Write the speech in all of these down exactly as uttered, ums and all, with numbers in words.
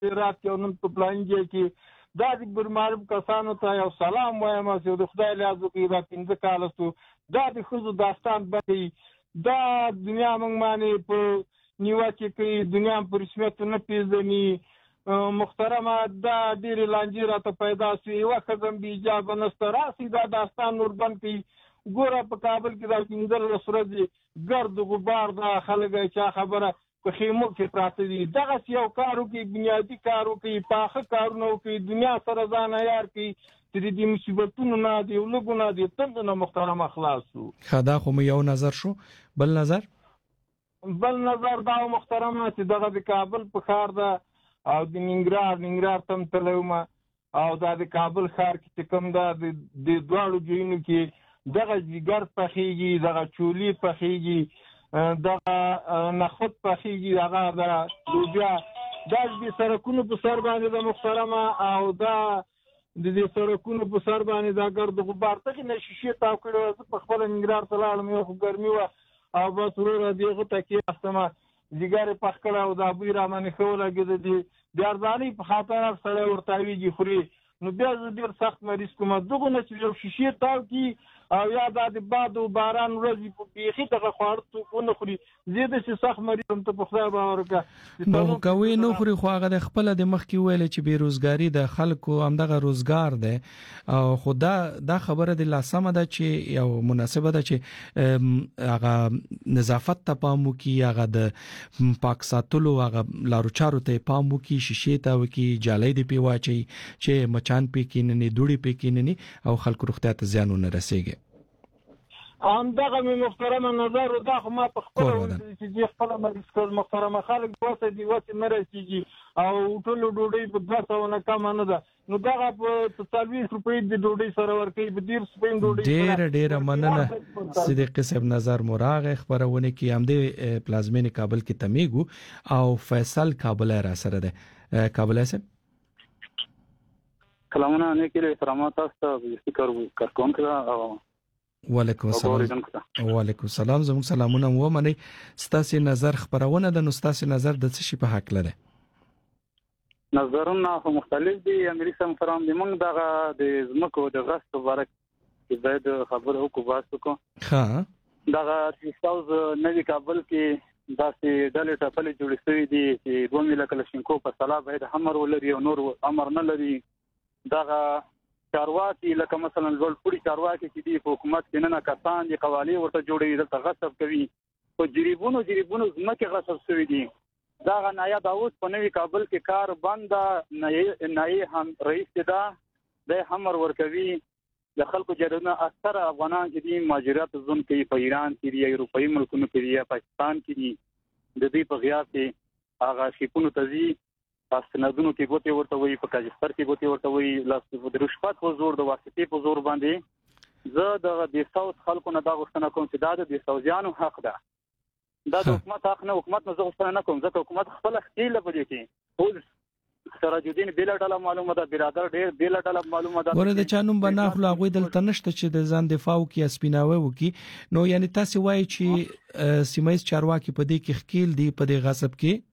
رات یو نن په پلانجه کې دا د برمعرف کسانو ته یو سلام وایم چې د خدای لاس وکړي دا پنځه کاله سو دا د ښځو داستان بکوي دا دنیا موږ باندې په نیوکې کوي دنیا په رسمیت نه پېژني محترمه دا ډېرې لانجې راته پیدا شوې یوه ښځه هم بې اجازه نشته راسي دا داستان نور بند کوي ګوره په کابل کې دا پنځلس ورځې ګرد غبار دا خلک چا خبره په خیمو کې پراته دي دغسې یو کار وکړي بنیادي کار وکړي پاخه کارونه وکړي دنیا سره ځان عیار کړي چې د دې مصیبتونو نه د لږو نه د تندو نه محترمه خلاص شو. ښه دا خو مو یو نظر شو. بل نظر بل نظر دا محترمه چې دغه د کابل په ښار ده او د ننګرهار ننګرهار ته هم تللی وم او دا د کابل ښار کې چې کوم ده د دواړو ځایونو کې دغه جګر پخېږي دغه چولي پخېږي دغه نخود پخېږي دغه د لوبیا دا د سړکونو په سر باندې د محترمه او دا د دې سړکونو په سر باندې دا ګرد غبار ته نه شیشې تاو کړی زه په خپله ننګرهار ته لاړم یو خو ګرمي وه او بس وروره د هغه ته کېناستم جګر یې پخ کړی او دا بوی را باندې ښه ولګېده د ارزانۍ په خاطر هر سړی ورته تاویږي خوري نو بیا زه ډېر سخت مریض کوم دغو نه چې یو شیشې تاو کړي او یا دا د باد او باران ورځې په بیخي دغه خواړه څوک ونه خوري زه داسې سخت مریض یم ته په خدای باور وکړه نو کوي نه خوري خو هغه د خپله د مخکې ویلې چې بېروزګاري د خلکو همدغه روزګار دی او خو دا دا خبره د لا سمه ده چې یو مناسبه ده چې هغه نظافت ته پام وکړي هغه د پاک ساتلو هغه لارو چارو ته پام وکړي شیشې ته وکړي جالۍ دې پې واچوي چې مچان پې کېنني دوړې پې کېنني او خلکو روغتیا ته زیان ونه رسېږي. همدغه مې محترمه نظر دا خو ما په خپله چې دې خپله مریض کړل محترمه خلک دوه سوه دې وسې نه رسېږي او ټولو ډوډۍ په دوه سوه نه کمه نه ده نو دغه په څلوېښت روپۍ د ډوډۍ سره ورکوي په دېرش روپۍ ډوډۍ ډېره ډېره مننه صدیقي صاحب نظر مو راغی خپرونې کې همدې پلازمینې کابل کې تمیږو او فیصل کابلی را سره دی کابلی صاحب سلامونه نیکې احترامات تاسو ته کارکونکو او وعلیکم السلام وعلیکم السلام زموږ سلامونه ومنئ ستاسو نظر خبرونه د نو ستاسو نظر د څه شي په حق لري نظرونه خو مختلف دي امیر سم فرام دي موږ دغه د زمکو د غصب مبارک چې باید خبره وکړو باسو کو ها دغه تاسو نوی کابل کې داسې ډلې ټاپلې جوړې شوې دي چې دوه میله کلشینکو په صلاح باید امر ولري او نور امر نه لري دغه چارواکي لکه مثلا لوړ پوړي چارواکي چې دی په حکومت کې نه نه کسان دي قوالی ورته جوړوي دلته غصب کوي او جریبونو جریبونو ځمکې غصب شوي دي دا غنایا داوود په نوی کابل کې کار بند نای هم رئیس دا د همر ورکوي د خلکو جرونه اکثر افغانان چې دي مهاجرت ځون کوي په ایران کې دي اروپایي ملکونو کې دي پاکستان کې دي د دې په غیاب کې هغه شیپونو تزي سندونو کې ګوتې ورته وي په کاجستر کې ګوتې ورته وي لاس د رشوت په زور د واسطې په زور باندې زه د د ساوث خلکو نه دا غوښتنه کوم چې دا د ساوثیانو حق ده دا د حکومت حق نه حکومت نه زه غوښتنه نه کوم ځکه حکومت خپل خېله بده کې ټول سراج الدین بیل ډله معلومه ده برادر ډېر بیل ډله معلومه ده ګوره د چانوم بناخلو هغه دلته نشته چې د ځان دفاع وکي اسپیناوي وکي نو یعنی تاسو وایي چې سیمایي چارواکي په دې کې خکیل دي په دې غصب کې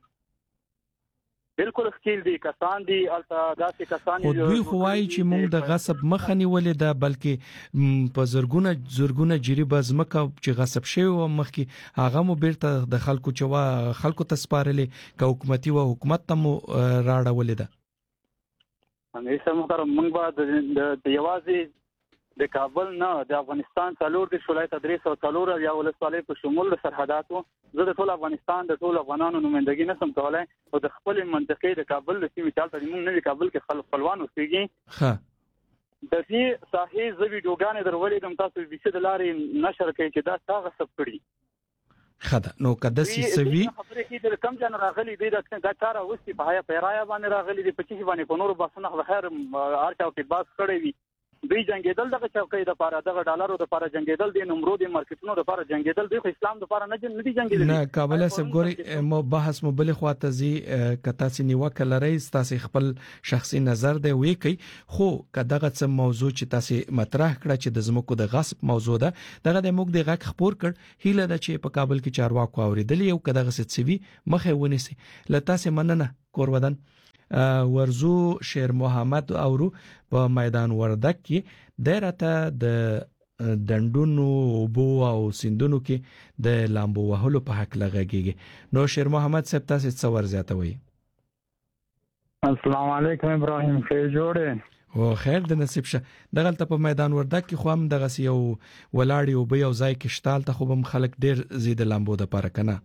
بالکل خکیل دي کسان دي الته داسې کسان دي دوی خوای چې موږ د غصب مخه نیولې ده بلکې په زرګونه زرګونه جریبه زمکه چې غصب شوی و مخکې هغه مو بیرته د خلکو چې خلکو ته سپارلې که حکومتي و حکومت ته مو راړولې ده همیشه محترم موږ به د یوازې د کابل نه د افغانستان څلور د شولای تدریس او څلور یا ولسوالۍ په شمول د سرحداتو زه د ټول افغانستان د ټول افغانانو نمائندګي نشم کولای او د خپل منطقې د کابل د سیمې چالت موږ نوی کابل کې خلک خپلوان اوسېږي ها د دې صحیح زوی ویډیوګانې درولې کوم تاسو بيسه د لارې نشر کوي چې دا څنګه غصب کړی خدا نو کده سي سوي خبرې کې د کم جن راغلي دی دا کار اوسې په هيا پیرایا باندې راغلي دی په چې باندې په نور باسنه خیر ارچاو کې باس کړی وي دوی جنگیدل دغه چوکۍ د پاره دغه ډالرو د پاره جنگیدل د نمرو د مارکیټونو د پاره جنگیدل د اسلام د پاره نه جن ندي جنگیدل نه کابل سب ګوري مو بحث مو بل خواته زی کتا سي نیوکه لري تاسو خپل شخصي نظر دی وی کوي خو کداغه څه موضوع چې تاسو مطرح کړه چې د زمکو د غصب موضوع ده دغه د موږ د غک خبر کړ هیله ده چې په کابل کې چارواکو اوریدل یو کداغه څه سوي مخه ونیسي لته سه مننه کور ودان ورزو شیر محمد اورو په میدان وردک کې د راته د دندونو بو او سندونو کې د لامبو وهلو په حق لګیږي. نو شیر محمد صاحب تاسو څه ور زیاتوي؟ السلام علیکم ابراهیم، خیر جوړه او خیر د نصیب شه. دغه ته په میدان وردک کې خو هم دغه یو ولاړی او به یو ځای کې شتال ته خو هم خلک ډیر زید لامبو د پاره کنه.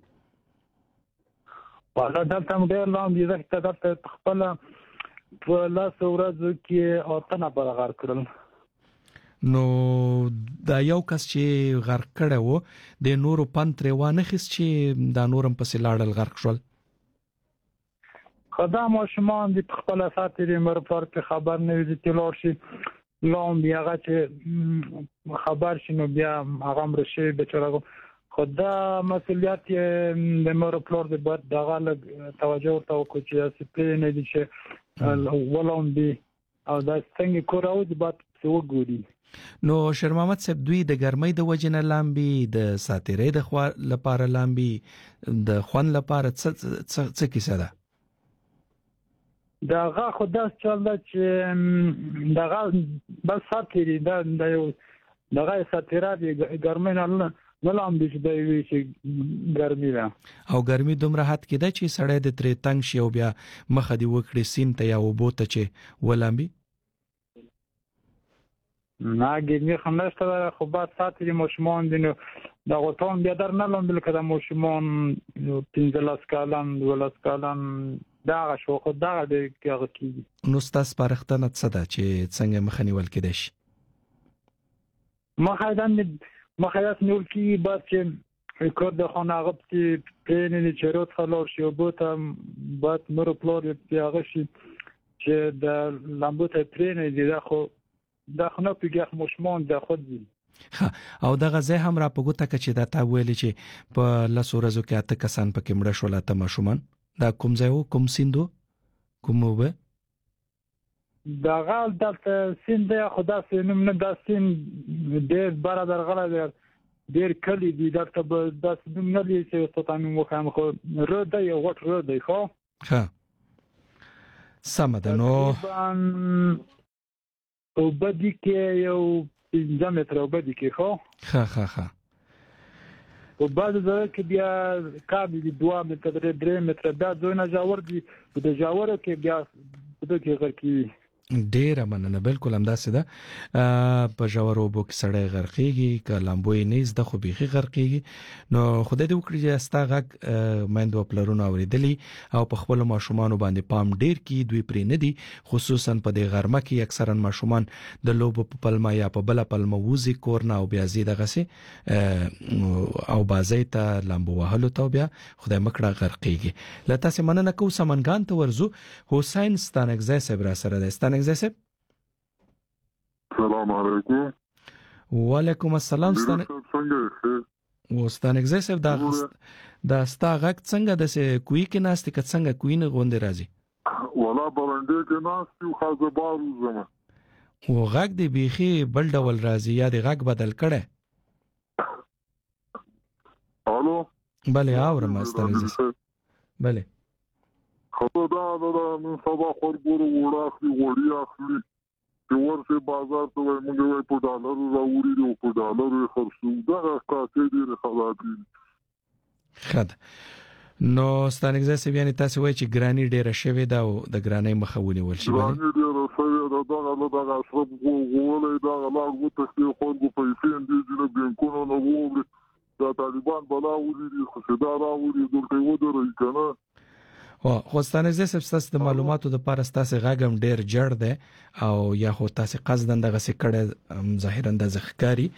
والا دلته هم ډیر لامبو زه دلته خپل په لاس ورځ کې او تنه پر غار کړل. نو دا یو کس چې غرق کړه وو د نورو پن تر وانه خس چې دا نورم پسې لاړل غرق شول. خدا ماشومان دي خپل ساتري مر پر خبر نه وي چې لور شي لوم بیا چې خبر شنو بیا هغه مرشي بچراغو خدا مسؤلیت د مر پر د بعد دغه توجه ورته وکړي چې سپلې نه دي چې ولوم بي او دا څنګه کوراو د بعد څو ګوري. نو شیر محمد صاحب دوی د ګرمۍ د وجنه لامبي د ساتري د خوا لپاره لامبي د خوان لپاره څه څه کیسه ده؟ دغه خدا چل چې دغه بس ساتري دا د یو دغه ساتره د ګرمۍ نه نه لامبي چې د وی چې ګرمي ده او ګرمي دومره حد کې ده چې سړی د ترې تنگ شي او بیا مخه دی وکړي سین ته یا وبوته چې ولامبي نه ګرمي خمسته خو با ساتري مشمون دي نو دا غوتون بیا در نه لامبل کده مشمون پنځه کالان ولس کالان دا شو خو دا د کېږي کیږي. نو ستاسو پرختنه څه ده چې څنګه مخنیول کېدای شي؟ مخایدان مخایات نور کی بعد چې کور د خانه غبطي پرینې چروت خلور شي او بوته بعد مر پلور پیاغه شي چې د لامبوته پرینې دي دا خو دا خنو پیګه مشمون د خود دي. او دغه زه هم را پګوته چې دا تا ویل چې په لاسو ورځو کې اته کسان پکې مړه شول اته ماشومان. دا کوم ځای وو کوم سیندو کوم وبه دا غال دلته سیند خدا سینم نه دا سیند ډېر برادر غلا ډېر کلی دي دلته به دا سیند نه لې چې ستاسو مو خام خو رو دی یو غټ رو دی خو ها سمدنو او بدی کې یو پنځه متره او بدی کې خو ها ها ها په بعد ځای کې بیا کابل دی دوه متره درې متره دا ځونه جاور دي د جاور کې بیا د کې غر کې ډیر مننه بالکل همداسې ده په جوړو بو کې سړی غرقېږي ک لامبوي نيز د خو بيخي غرقېږي. نو خدای دې وکړي چې استا غږ مندو پلرونو اوریدلی او په خپل ماشومان باندې پام ډیر کی دوی پرې نه دي خصوصا په دې غرمه کې اکثرا ماشومان د لوب په پلمه یا په بل پلمه وزي کورنا او بیا زیاده غسي او بازي ته لامبو وهلو ته بیا خدای مکړه غرقېږي. لته سمنه کو سمنګان ته ورزو حسین ستانګزه صبر سره ده. ستانګزه السلام علیکم. وعلیکم السلام. ستانه څنګه و ستانګزه صاحب دا دا ستا غږ څنګه د سه کوی کې ناستې ک څنګه کوی نه غوندې راځي؟ ولا برندې کې ناستې خو زبارو زما و غږ دی بيخي بل ډول راځي یا دی غږ بدل کړي؟ الو بله اورم ستانګزه بله خو دا دا نن سبا خورګورو وړه اخلي وړي اخلي چې ورته بازار ته وای موږ وای په ډالر راوړي او په ډالر خرڅو دا کاته دي خلاصي خد. نو ستانګزه سی بیان تاسو وای چې ګرانی ډیره شوی دا او د ګرانی مخاوني ول شي ګرانی ډیره شوی دا دا دا دا اشرب غوولې دا لا غوته چې خورګو پیسې دي چې بانکونو نو ووري دا طالبان بلا ولري خو دا راوړي دلته ودرې کنه. او خوستانه زه سب د معلوماتو د پاره ستاسو غاګم ډیر جړ ده او یا خو تاسو قصدن دغه سکړه ظاهرا د زخکاری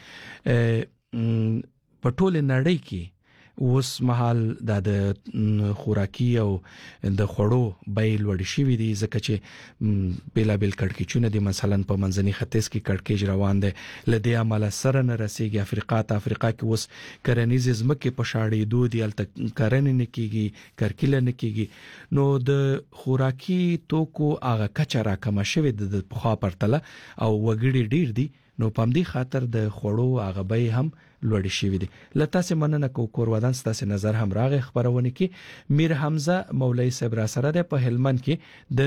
په ټوله نړۍ کې اوس مهال د خوراکي او د خوړو بیل وړ شي وي دي ځکه چې بلا بل کړکېچونه دي مثلا په منځني ختیځ کې کړکېج روان دي لدی عمل سره نه رسیږي افریقا ته افریقا کې اوس کرنیز زمکه په شاړې دو دي الته کرن نه کیږي کرکله نه کیږي. نو د خوراکي توکو هغه کچرا کم شوی د پخوا پرتله او وګړي ډیر دي نو پم دي خاطر د خوړو هغه به هم لوړ شي وي. لته سه مننه کو کور ودان ستاسو نظر هم راغی خبرونه کې میر حمزه مولوی صاحب را سره ده په هلمند کې د